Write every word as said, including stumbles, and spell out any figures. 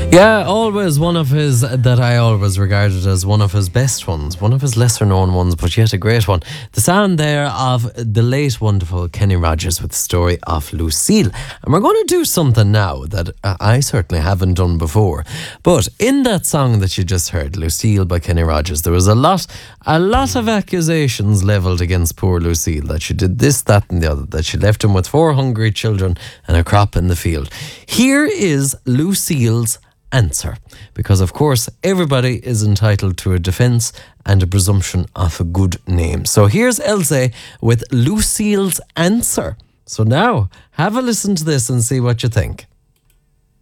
Yeah, always one of his that I always regarded as one of his best ones, one of his lesser known ones, but yet a great one. The sound there of the late wonderful Kenny Rogers with the story of Lucille. And we're going to do something now that uh, I certainly haven't done before. But in that song that you just heard, Lucille by Kenny Rogers, there was a lot, a lot of accusations levelled against poor Lucille, that she did this, that and the other, that she left him with four hungry children and a crop in the field. Here is Lucille's answer, because of course everybody is entitled to a defence and a presumption of a good name. So here's Elsa with Lucille's answer. So now have a listen to this and see what you think.